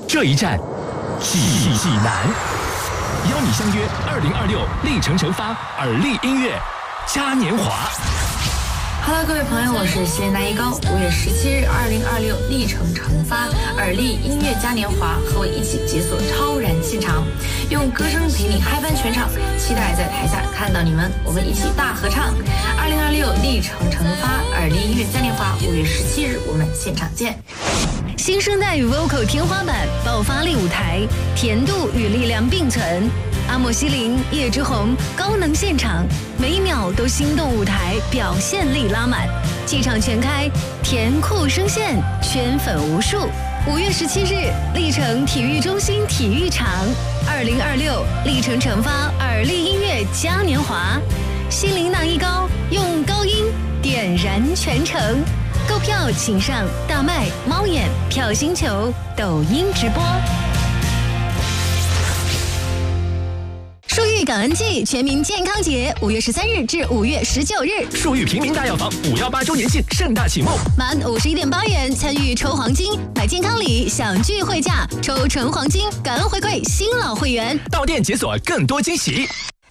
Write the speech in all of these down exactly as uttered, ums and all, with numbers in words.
这一站，济济南，邀你相约二零二六历程成发耳力音乐嘉年华。 Hello， 各位朋友，我是西南一高。五月十七日，二零二六历程成发耳力音乐嘉年华，和我一起解锁超燃现场，用歌声陪你嗨翻全场。期待在台下看到你们，我们一起大合唱。二零二六历程成发耳力音乐嘉年华，五月十七日我们现场见。 新生代与 Vocal 天花板爆发力舞台，甜度与力量并存。阿莫西林、叶之虹高能现场，每一秒都心动舞台，表现力拉满，气场全开，甜酷声线，圈粉无数。五月十七日，历程体育中心体育场，二零二六历程成发耳力音乐嘉年华，心灵荡一高，用高音点燃全城。购票请上大麦、猫眼、票星球、抖音直播。树玉感恩季全民健康节，五月十三日至五月十九日， 树玉平民大药房五幺八周年庆盛大启幕， 满五十一点八元参与抽黄金，买健康礼享聚会价，抽纯黄金，感恩回馈新老会员， 到店解锁更多惊喜。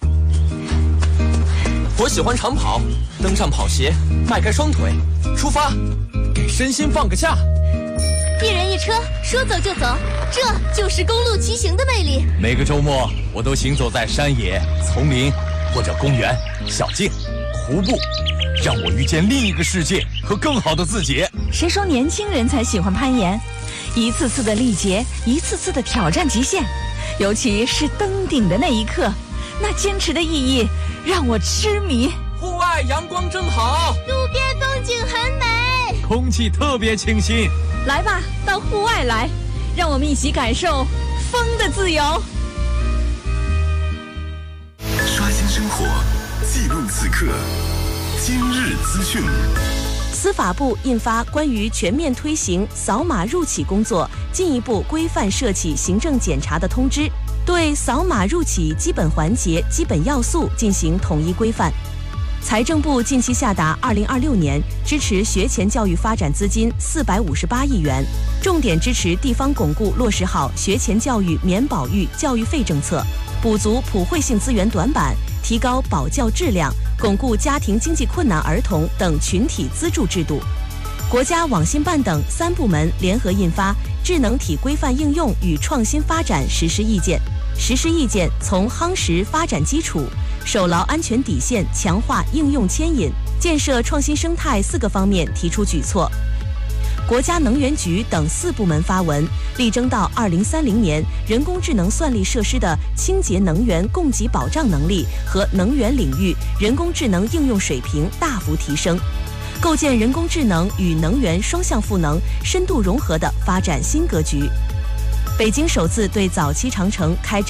我喜欢长跑，登上跑鞋，迈开双腿，出发，给身心放个假。 一人一车，说走就走，这就是公路骑行的魅力。 每个周末，我都行走在山野、丛林或者公园、小径、湖泊，让我遇见另一个世界和更好的自己。 谁说年轻人才喜欢攀岩？一次次的历劫，一次次的挑战极限，尤其是登顶的那一刻，那坚持的意义让我痴迷。 户外阳光正好， 路边风景很美， 空气特别清新。 来吧，到户外来，让我们一起感受风的自由。 刷新生活，记录此刻，今日资讯。 司法部印发关于全面推行扫码入企工作进一步规范涉企行政检查的通知，对扫码入企基本环节、基本要素进行统一规范。财政部近期下达二零二六年支持学前教育发展资金四百五十八亿元，重点支持地方巩固落实好学前教育免保育教育费政策，补足普惠性资源短板，提高保教质量，巩固家庭经济困难儿童等群体资助制度。国家网信办等三部门联合印发《智能体规范应用与创新发展实施意见》，实施意见从夯实发展基础、守牢安全底线、强化应用牵引、建设创新生态四个方面提出举措。国家能源局等四部门发文，力争到二零三零年人工智能算力设施的清洁能源供给保障能力和能源领域人工智能应用水平大幅提升，构建人工智能与能源双向赋能、深度融合的发展新格局。北京首次对早期长城开展